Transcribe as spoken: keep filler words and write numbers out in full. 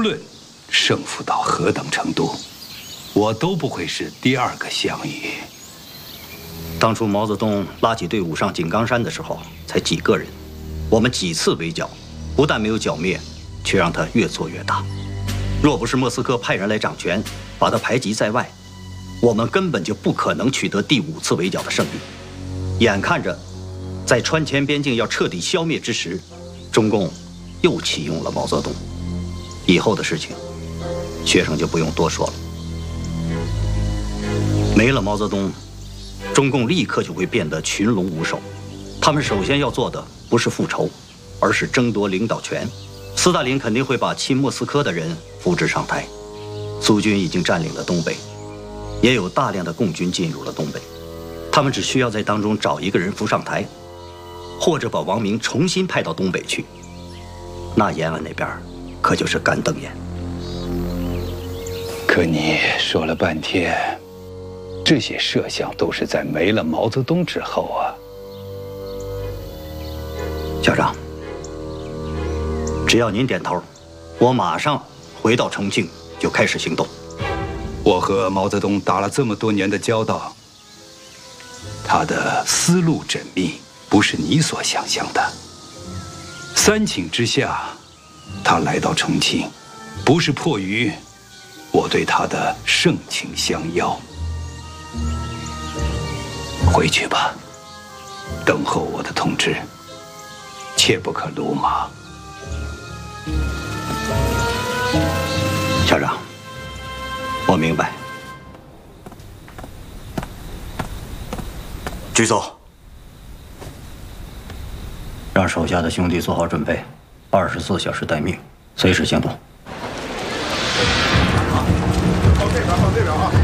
论胜负到何等程度，我都不会是第二个项羽。 当初毛泽东拉起队伍上井冈山的时候，才几个人，我们几次围剿，不但没有剿灭，却让他越做越大。若不是莫斯科派人来掌权，把他排挤在外，我们根本就不可能取得第五次围剿的胜利。眼看着，在川黔边境要彻底消灭之时，中共又启用了毛泽东。以后的事情，学生就不用多说了。没了毛泽东，中共立刻就会变得群龙无首。他们首先要做的不是复仇，而是争夺领导权。斯大林肯定会把亲莫斯科的人扶植上台。苏军已经占领了东北，也有大量的共军进入了东北。他们只需要在当中找一个人扶上台，或者把王明重新派到东北去。那延安那边可就是干瞪眼。 可你说了半天，这些设想都是在没了毛泽东之后啊。 校长，只要您点头，我马上回到重庆就开始行动。 我和毛泽东打了这么多年的交道，他的思路缜密，不是你所想象的。三请之下，他来到重庆，不是迫于我对他的盛情相邀。回去吧，等候我的通知，切不可鲁莽。 校长，我明白。 局座， 让手下的兄弟做好准备，二十四小时待命，随时行动。 好，到这边，到这边啊！